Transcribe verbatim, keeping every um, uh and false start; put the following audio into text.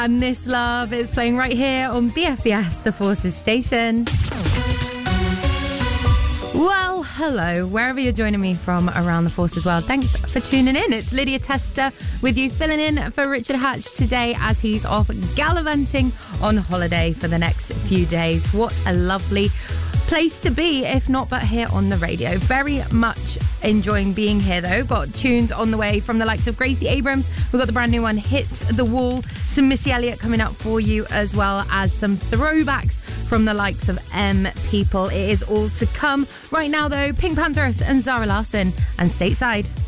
And This Love is playing right here on B F B S, the Forces station. Well, hello, wherever you're joining me from around the Forces world. Thanks for tuning in. It's Lydia Tester with you, filling in for Richard Hatch today as he's off gallivanting on holiday for the next few days. What a lovely place to be, if not but here on the radio. Very much enjoying being here though. Got tunes on the way from the likes of Gracie Abrams. We've got the brand new one, Hit the Wall. Some Missy Elliott coming up for you, as well as some throwbacks from the likes of M People. It is all to come. Right now though, Pink Panthers and Zara Larsson and Stateside.